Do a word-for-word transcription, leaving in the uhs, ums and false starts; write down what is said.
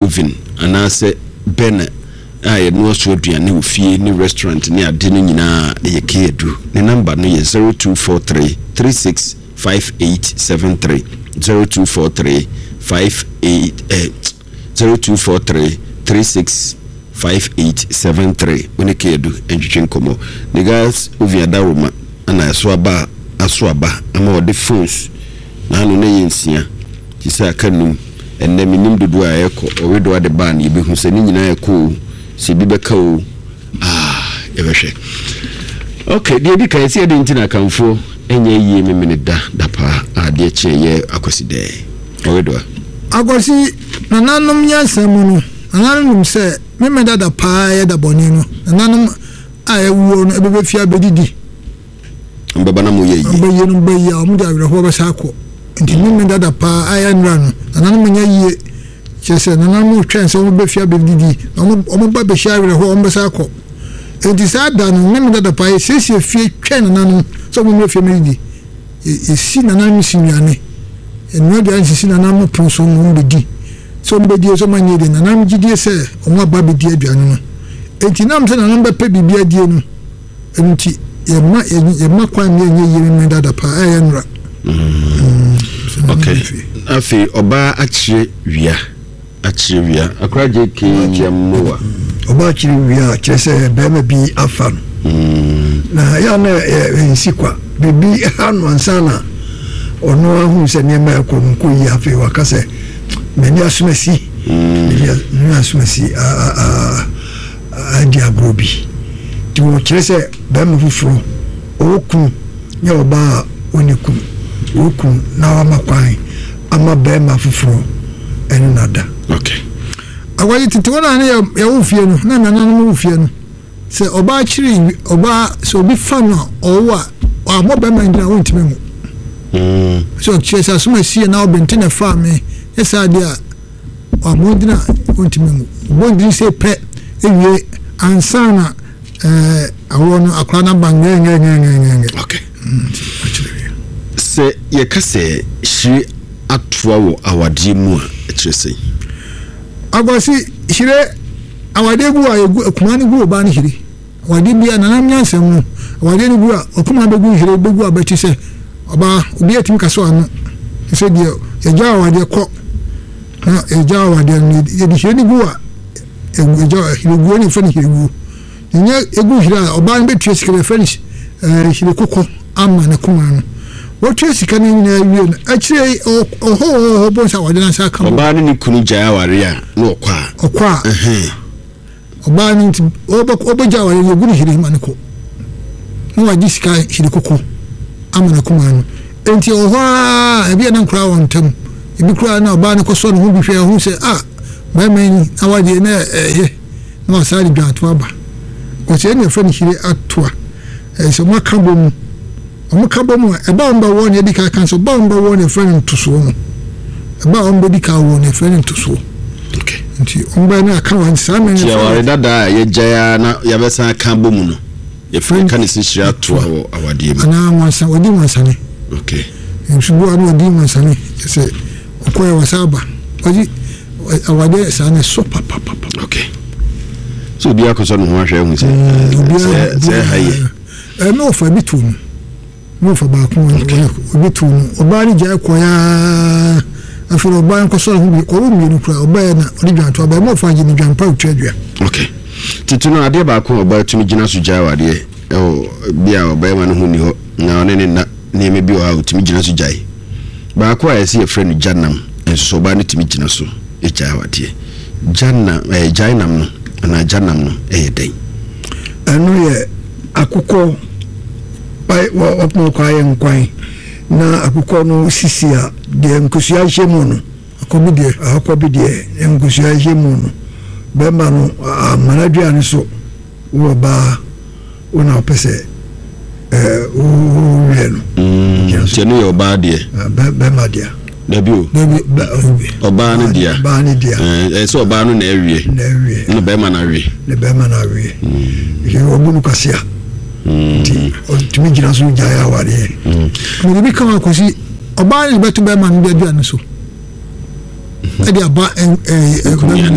oven anase ben aye no so aduane ofie ni restaurant ni ade no nyina ye kedu ne number no ye zero two four three three six five eight seven three zero two four three five eight eh zero two four three three six five eight seven three when kedu enjichin komo the guys ovia daroma ana so aba aso aba ama the phones na no na yensia ti say akanum enne minim dodo a yeko owedo ade ba na yebehu se ni nyina yeko se bi beka o ah yebehwe okay die di kan se de ntina kanfo enye yie memene da da pa ade che ye akoside owedo agosi nananom nyansam no nananom se memeda da pa ye da boni no nananom ayewuo no ebebe fia bedidi mbaba na mo ye yi mbaye no mbaye o muda awre ho ba sako nti memeda da pa ayanra no nananom nya yie chese nananom twen se o be fia bedidi o mo ba be sha awre ho o mba sako enti sa da no memeda da pa ye sesi fie twen nananom so mo me fie medidi e si nananom sinuane eno de ansisi nananom pronso no mbedi so mbedi so manye de nananom gidie se o mo ba bedi aduane no enti nam se nananom be pe bibia die no enti ye ma ye ma kwa me nye yiri me dada pa ayenra okay afi oba achire wia achire wia akra je ke yamowa oba achire wia chese be me bi afa na ya na ensikwa bibi hanu ansana ono ahu se ne ma ko nko yi afi wakase meni asumasi meni asumasi a a a diagrobi tu chese be me fufuro oku nya oba oniku oku na wa makwan ama be ma fufuro enu nada okay awayi titi wona ne ya wofie no na na na no wofie no se oba chiri oba so bi fa no owa wa mo be ma ndina wontime mu mm so chese asuma sie na obente na fa me esa dia wa mo ndina wontime mu bondi se pe ewie ansana eh awono akra na bange nge nge nge okay se ye kase shi atwa wo awade mu a chese agwasi hire awade gu a egu kumani gu oba ni hire awade bia na nam nyansam mu awade ni gu a okuma begu hire begu abati se oba obi atim kaso ano se dia ye ja awade ko na ye ja awade ni ye di hire ni gu a egu ja hire gu ni fa ni hire gu nya egu hira oba nbe tue sikere finish eh hire kokko amma na kuma no wo tue sikere ni wie no akire oho oho bonsa wade na saka oba ni kunu jaya ware a no okwa okwa eh oba ni oba oba ja ware ye gunu hire ma nko no wadi sika hire kokko amma na kuma no enti oho a bia na nkura wontam ebi kura na oba ne koso no hu bi hwe hu se ah ba mani awade na eh no asari dwanto aba oche ne fa ni hire atwa e so makabom omakabom e ba mba won ye dika kan so ba mba won e fa ni tuso no e ba mba dika won e fa ni tuso okay nti omba na aka wan sama ni ya ware dada ye jaya na ya besa kan bom no ye fa kan si hire atwa wo awade mu ana wansa wodi wansa ne okay nti bo anu wodi wansa ne se okoye wasaba wodi awade sa ne so papa papa okay so dia ko so no ho ahwe hu se se haye eh no fa bitun no fa ba ko bitun oba ni ja ko ya afiro ba ko so hu bi ko mi ni kura oba na odi dwanto ba mo fa gini dwan pa utwadua okay tituno ade ba ko oba tumi gina so ja wade o bia oba ma no hu ni ho na one ne na ne me bi o ha tumi gina so jai ba ko a yesi e friend janam enso oba ne tumi gina so e ja wade janna eh jainam no na janam no eh dai anu ye akukọ pai wo opno kwaye nkwan na akukọ no sisia de nkusia hemu no akobidie akobidie nkusia hemu no be ma no manadua ne so wo ba una pese eh o ye no mm tenu yo ba de be be ma dia dabi o oba ne dia oba ne dia eh so oba no na awie na awie no be ma na awie le be ma na awie ye obunu kasia mm o tumi gina so jaya ware mo bi kama ko si oba ne beto be ma no dia dia no so e dia ba eh